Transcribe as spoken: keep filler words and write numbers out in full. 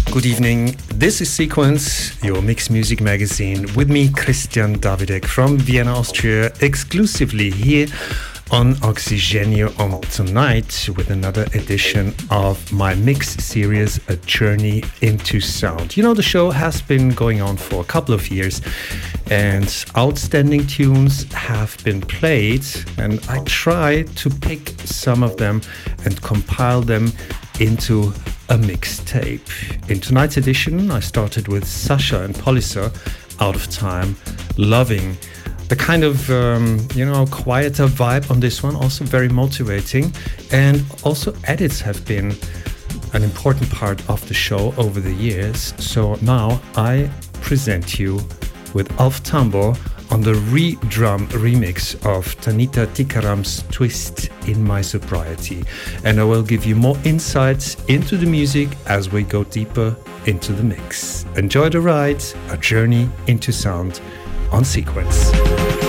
Good evening. This is Sequence, your mixed music magazine, with me, Christian Davidek from Vienna, Austria, exclusively here on Oxygenio on tonight with another edition of my mix series, A Journey into Sound. You know, the show has been going on for a couple of years and outstanding tunes have been played, and I try to pick some of them and compile them into a mixtape. In tonight's edition, I started with Sasha and Polyser, Out of Time, loving the kind of, um, you know, quieter vibe on this one, also very motivating. And also edits have been an important part of the show over the years. So now I present you with Alf Tambo on the re-drum remix of Tanita Tikaram's Twist in My Sobriety. And I will give you more insights into the music as we go deeper into the mix. Enjoy the ride, A Journey into Sound on Sequence.